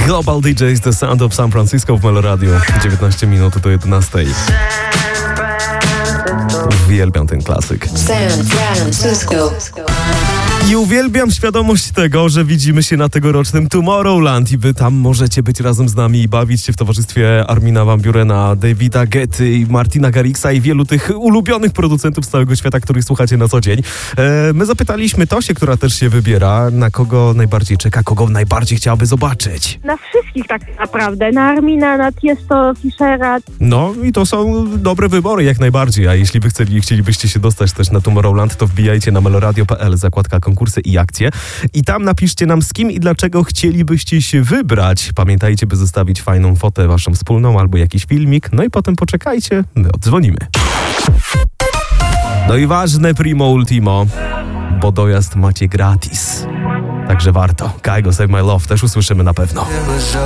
Global DJs The Sound of San Francisco w Meloradiu. 19 minut do 11. Uwielbiam ten klasyk. San Francisco. I uwielbiam świadomość tego, że widzimy się na tegorocznym Tomorrowland i wy tam możecie być razem z nami i bawić się w towarzystwie Armina Van Burena, Davida Guetty, Martina Garrixa i wielu tych ulubionych producentów z całego świata, których słuchacie na co dzień. My zapytaliśmy Tosię, która też się wybiera, na kogo najbardziej czeka, kogo najbardziej chciałaby zobaczyć. Na wszystkich tak naprawdę. Na Armina, na Tiesto, Fischera. No i to są dobre wybory jak najbardziej, a jeśli wy chcielibyście się dostać też na Tomorrowland, to wbijajcie na meloradio.pl, zakładka konkursy i akcje i tam napiszcie nam, z kim i dlaczego chcielibyście się wybrać. Pamiętajcie, by zostawić fajną fotę waszą wspólną albo jakiś filmik, no i potem poczekajcie, my oddzwonimy. No i ważne primo ultimo, bo dojazd macie gratis. Także warto. Kygo Save My Love też usłyszymy na pewno.